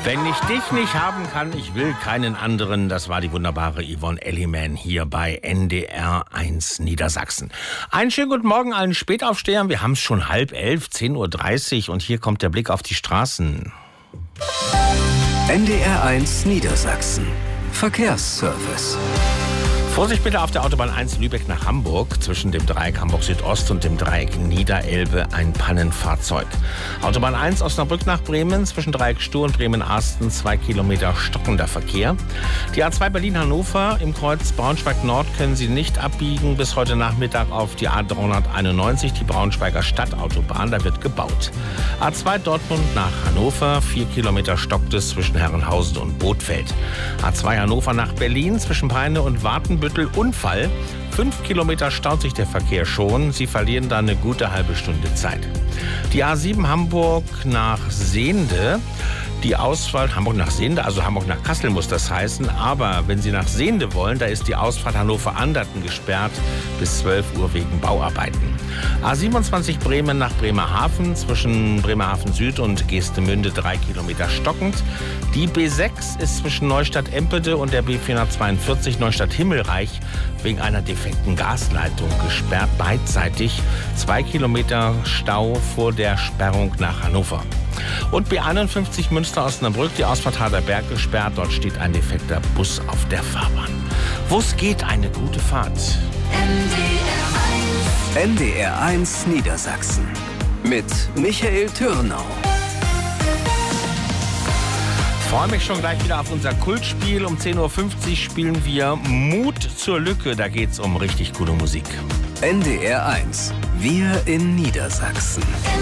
Wenn ich dich nicht haben kann, ich will keinen anderen. Das war die wunderbare Yvonne Elliman hier bei NDR 1 Niedersachsen. Einen schönen guten Morgen allen Spätaufstehern. Wir haben es schon 10:30, 10:30 Uhr und hier kommt der Blick auf die Straßen. NDR 1 Niedersachsen. Verkehrsservice. Vorsicht bitte auf der Autobahn 1 Lübeck nach Hamburg. Zwischen dem Dreieck Hamburg Südost und dem Dreieck Niederelbe ein Pannenfahrzeug. Autobahn 1 Osnabrück nach Bremen. Zwischen Dreieck Stur und Bremen-Arsten 2 Kilometer stockender Verkehr. Die A2 Berlin-Hannover im Kreuz Braunschweig-Nord können Sie nicht abbiegen. Bis heute Nachmittag auf die A391, die Braunschweiger Stadtautobahn. Da wird gebaut. A2 Dortmund nach Hannover. 4 Kilometer stockt es zwischen Herrenhausen und Bothfeld. A2 Hannover nach Berlin. Zwischen Peine und Wartenbüttel Unfall. 5 Kilometer staut sich der Verkehr schon. Sie verlieren da eine gute halbe Stunde Zeit. Die A7 Hamburg nach Sehnde. Die Ausfahrt Hamburg nach Sehnde, also Hamburg nach Kassel muss das heißen. Aber wenn Sie nach Sehnde wollen, da ist die Ausfahrt Hannover-Anderten gesperrt bis 12 Uhr wegen Bauarbeiten. A27 Bremen nach Bremerhaven, zwischen Bremerhaven Süd und Geestemünde 3 Kilometer stockend. Die B6 ist zwischen Neustadt-Empede und der B442 Neustadt-Himmelreich wegen einer defekten Gasleitung gesperrt, beidseitig. 2 Kilometer Stau vor der Sperrung nach Hannover. Und B51 Münster-Osnabrück, die Ausfahrt Harderberg gesperrt. Dort steht ein defekter Bus auf der Fahrbahn. Wo es geht, eine gute Fahrt. NDR 1 Niedersachsen mit Michael Türnau. Ich freue mich schon gleich wieder auf unser Kultspiel. Um 10:50 Uhr spielen wir Mut zur Lücke. Da geht es um richtig coole Musik. NDR 1, wir in Niedersachsen.